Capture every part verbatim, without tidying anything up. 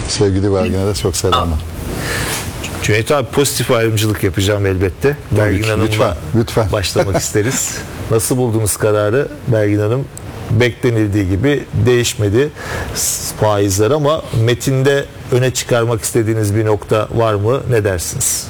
Sevgili Belgin'e de çok selamlar. Cüneyt abi, pozitif ayrımcılık yapacağım elbette. Belgin Lütfen, Hanım'la lütfen. başlamak isteriz. Nasıl buldunuz kararı Belgin Hanım? Beklenildiği gibi değişmedi faizler ama metinde öne çıkarmak istediğiniz bir nokta var mı? Ne dersiniz?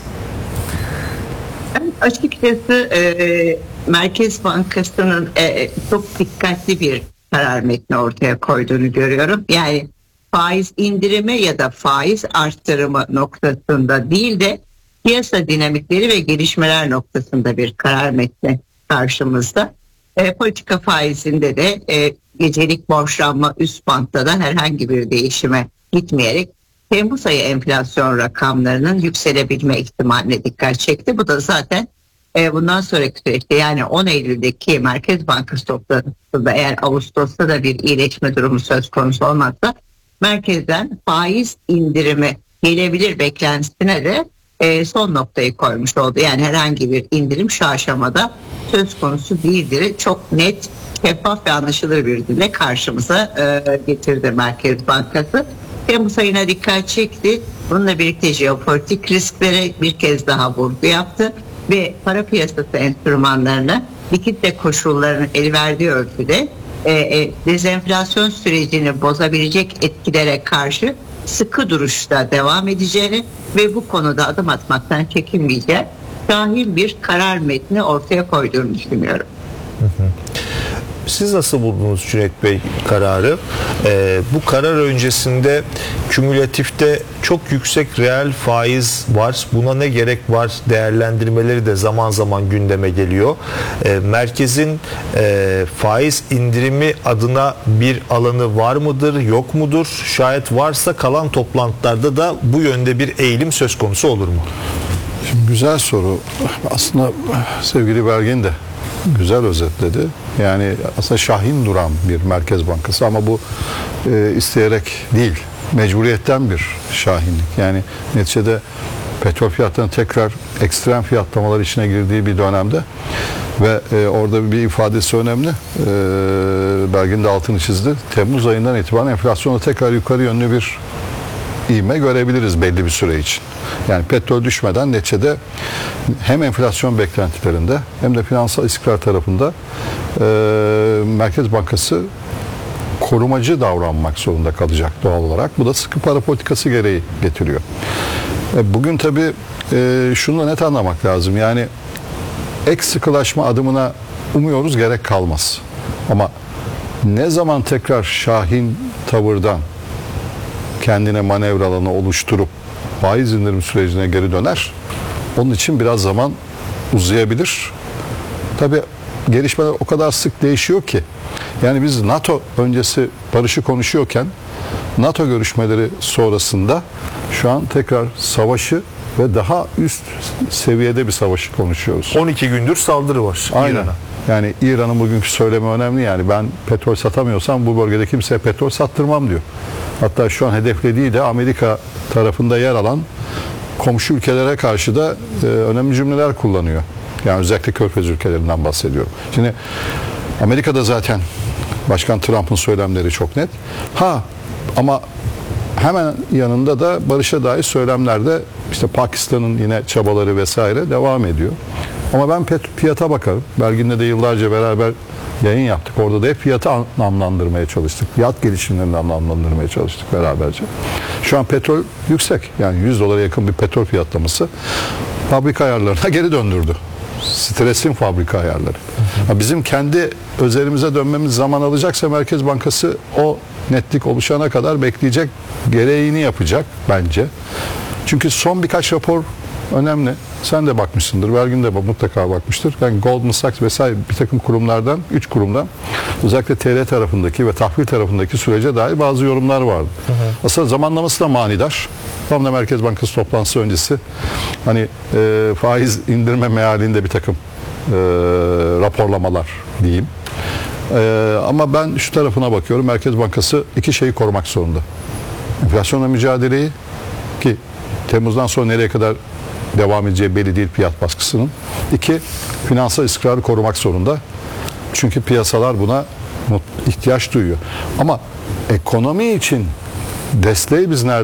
Ben açıkçası e, Merkez Bankası'nın e, çok dikkatli bir karar metni ortaya koyduğunu görüyorum. Yani faiz indirimi ya da faiz arttırımı noktasında değil de piyasa dinamikleri ve gelişmeler noktasında bir karar metni karşımızda. E, politika faizinde de e, gecelik borçlanma üst bantta da herhangi bir değişime gitmeyerek Temmuz ayı enflasyon rakamlarının yükselebilme ihtimaline dikkat çekti. Bu da zaten e, bundan sonraki süreçte, yani on Eylül'deki Merkez Bankası toplantısında eğer Ağustos'ta da bir iyileşme durumu söz konusu olmazsa merkezden faiz indirimi gelebilir beklentisine de e, son noktayı koymuş oldu. Yani herhangi bir indirim şu aşamada söz konusu değildir. Çok net, şeffaf ve anlaşılır bir dille karşımıza e, getirdi Merkez Bankası. Temmuz ayına dikkat çekti. Bununla birlikte jeopolitik risklere bir kez daha vurgu yaptı ve para piyasası enstrümanlarına likitte koşullarının el verdiği ölçüde e, e, dezenflasyon sürecini bozabilecek etkilere karşı sıkı duruşta devam edeceğini ve bu konuda adım atmaktan çekinmeyeceği şahin bir karar metni ortaya koyduğunu düşünüyorum. Hı hı. Siz nasıl buldunuz Cüneyt Bey kararı? Ee, bu karar öncesinde kümülatifte çok yüksek reel faiz var. Buna ne gerek var değerlendirmeleri de zaman zaman gündeme geliyor. Ee, merkezin e, faiz indirimi adına bir alanı var mıdır, yok mudur? Şayet varsa kalan toplantılarda da bu yönde bir eğilim söz konusu olur mu? Şimdi güzel soru. Aslında sevgili Belgin de güzel özetledi. Yani aslında şahin duran bir Merkez Bankası ama bu e, isteyerek değil, mecburiyetten bir şahinlik. Yani neticede petrol fiyatlarının tekrar ekstrem fiyatlamalar içine girdiği bir dönemde ve e, orada bir ifadesi önemli. E, Belgin de altını çizdi. Temmuz ayından itibaren enflasyonda tekrar yukarı yönlü bir ivme görebiliriz belli bir süre için. Yani petrol düşmeden neticede hem enflasyon beklentilerinde hem de finansal istikrar tarafında e, Merkez Bankası korumacı davranmak zorunda kalacak doğal olarak. Bu da sıkı para politikası gereği getiriyor. E, bugün tabii e, şunu da net anlamak lazım. Yani ek sıkılaşma adımına umuyoruz gerek kalmaz. Ama ne zaman tekrar şahin tavırdan kendine manevra alanı oluşturup faiz indirim sürecine geri döner, onun için biraz zaman uzayabilir. Tabii gelişmeler o kadar sık değişiyor ki, yani biz NATO öncesi barışı konuşuyorken NATO görüşmeleri sonrasında şu an tekrar savaşı ve daha üst seviyede bir savaşı konuşuyoruz. on iki gündür saldırı var İran'a. Yani İran'ın bugünkü söylemi önemli. Yani ben petrol satamıyorsam bu bölgede kimseye petrol sattırmam diyor. Hatta şu an hedeflediği de Amerika tarafında yer alan komşu ülkelere karşı da e, önemli cümleler kullanıyor. Yani özellikle Körfez ülkelerinden bahsediyorum. Şimdi Amerika'da zaten Başkan Trump'ın söylemleri çok net. Ha ama hemen yanında da barışa dair söylemlerde işte Pakistan'ın yine çabaları vesaire devam ediyor. Ama ben fiyata bakarım. Belgin'le de yıllarca beraber yayın yaptık. Orada da hep fiyatı anlamlandırmaya çalıştık. Fiyat gelişimlerini anlamlandırmaya çalıştık beraberce. Şu an petrol yüksek. Yani yüz dolara yakın bir petrol fiyatlaması fabrika ayarlarına geri döndürdü. Stresin fabrika ayarları. Hı hı. Bizim kendi özelimize dönmemiz zaman alacaksa Merkez Bankası o netlik oluşana kadar bekleyecek, gereğini yapacak bence. Çünkü son birkaç rapor önemli. Sen de bakmışsındır, Belgin de mutlaka bakmıştır. Yani Goldman Sachs vesaire bir takım kurumlardan, üç kurumdan özellikle T L tarafındaki ve tahvil tarafındaki sürece dair bazı yorumlar vardı. Hı hı. Aslında zamanlaması da manidar. Tam da Merkez Bankası toplantısı öncesi hani e, faiz indirme mealinde bir takım e, raporlamalar diyeyim. E, ama ben şu tarafına bakıyorum. Merkez Bankası iki şeyi korumak zorunda. Enflasyonla mücadeleyi, ki Temmuz'dan sonra nereye kadar devam edeceği belli değil fiyat baskısının. İki, finansal istikrarı korumak zorunda. Çünkü piyasalar buna ihtiyaç duyuyor. Ama ekonomi için desteği biz nerede